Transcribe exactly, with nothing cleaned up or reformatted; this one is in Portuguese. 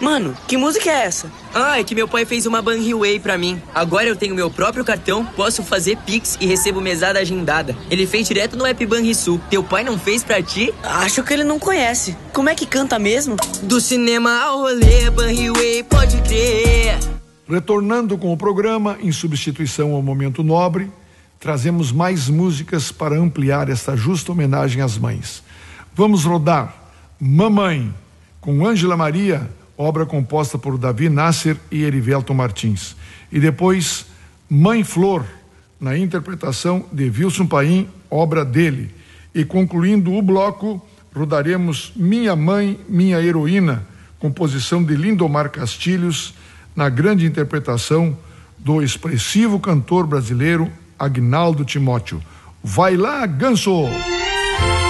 Mano, que música é essa? Ah, é que meu pai fez uma Banriway pra mim. Agora eu tenho meu próprio cartão, posso fazer Pix e recebo mesada agendada. Ele fez direto no app Banrisul. Teu pai não fez pra ti? Acho que ele não conhece. Como é que canta mesmo? Do cinema ao rolê, Banriway, pode crer. Retornando com o programa, em substituição ao Momento Nobre, trazemos mais músicas para ampliar esta justa homenagem às mães. Vamos rodar Mamãe, com Ângela Maria, obra composta por Davi Nasser e Erivelton Martins. E depois, Mãe Flor, na interpretação de Wilson Paim, obra dele. E concluindo o bloco, rodaremos Minha Mãe, Minha Heroína, composição de Lindomar Castilhos, na grande interpretação do expressivo cantor brasileiro Agnaldo Timóteo. Vai lá, Ganso!